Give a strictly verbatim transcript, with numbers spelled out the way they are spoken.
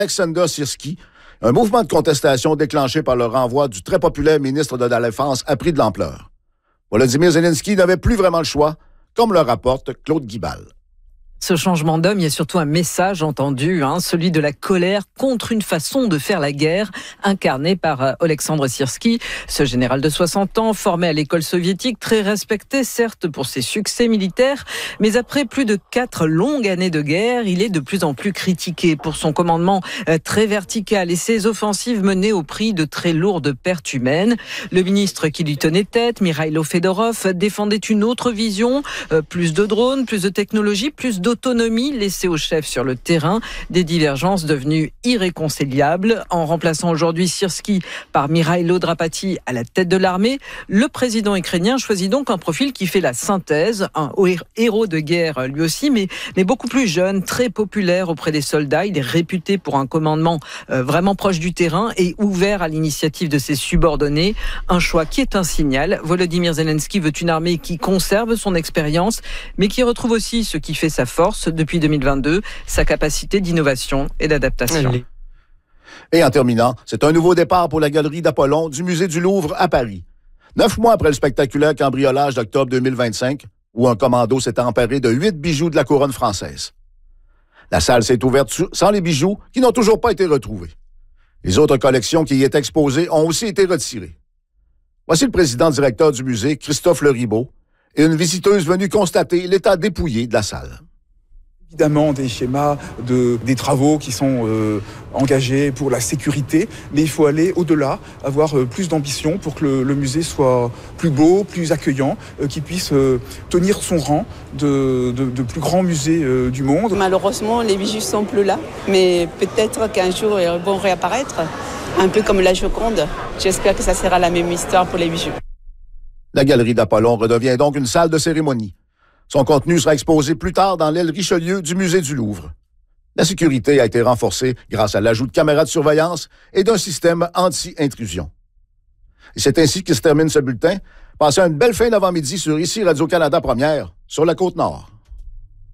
Alexander Sirski, un mouvement de contestation déclenché par le renvoi du très populaire ministre de la Défense a pris de l'ampleur. Volodymyr Zelensky n'avait plus vraiment le choix, comme le rapporte Claude Guibal. Ce changement d'homme, il y a surtout un message entendu, hein, celui de la colère contre une façon de faire la guerre, incarné par euh, Alexandre Sirski. Ce général de soixante ans, formé à l'école soviétique, très respecté certes pour ses succès militaires, mais après plus de quatre longues années de guerre, il est de plus en plus critiqué pour son commandement euh, très vertical et ses offensives menées au prix de très lourdes pertes humaines. Le ministre qui lui tenait tête, Mikhailo Fedorov, défendait une autre vision, euh, plus de drones, plus de technologie, plus de autonomie laissée au chef sur le terrain, des divergences devenues irréconciliables. En remplaçant aujourd'hui Sirski par Mikhailo Drapati à la tête de l'armée, le président ukrainien choisit donc un profil qui fait la synthèse, un héros de guerre lui aussi, mais, mais beaucoup plus jeune, très populaire auprès des soldats. Il est réputé pour un commandement euh, vraiment proche du terrain et ouvert à l'initiative de ses subordonnés. Un choix qui est un signal. Volodymyr Zelensky veut une armée qui conserve son expérience, mais qui retrouve aussi ce qui fait sa force depuis deux mille vingt-deux, sa capacité d'innovation et d'adaptation. Et en terminant, c'est un nouveau départ pour la galerie d'Apollon du Musée du Louvre à Paris. Neuf mois après le spectaculaire cambriolage d'octobre deux mille vingt-cinq, où un commando s'est emparé de huit bijoux de la couronne française. La salle s'est ouverte sans les bijoux qui n'ont toujours pas été retrouvés. Les autres collections qui y étaient exposées ont aussi été retirées. Voici le président-directeur du musée, Christophe Leribaud, et une visiteuse venue constater l'état dépouillé de la salle. Évidemment, des schémas, de, des travaux qui sont euh, engagés pour la sécurité, mais il faut aller au-delà, avoir euh, plus d'ambition pour que le, le musée soit plus beau, plus accueillant, euh, qu'il puisse euh, tenir son rang de, de, de plus grands musées euh, du monde. Malheureusement, les bijoux sont plus là, mais peut-être qu'un jour ils vont réapparaître, un peu comme la Joconde. J'espère que ça sera la même histoire pour les bijoux. La galerie d'Apollon redevient donc une salle de cérémonie. Son contenu sera exposé plus tard dans l'aile Richelieu du Musée du Louvre. La sécurité a été renforcée grâce à l'ajout de caméras de surveillance et d'un système anti-intrusion. Et c'est ainsi que se termine ce bulletin. Passez une belle fin d'avant-midi sur ici Radio-Canada Première, sur la Côte-Nord.